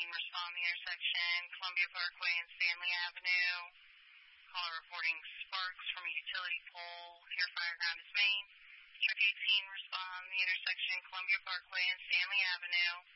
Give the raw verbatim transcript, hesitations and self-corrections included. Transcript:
respond the intersection, Columbia Parkway and Stanley Avenue. Caller reporting sparks from a utility pole. Here, fireground is main. Truck eighteen, respond the intersection, Columbia Parkway and Stanley Avenue.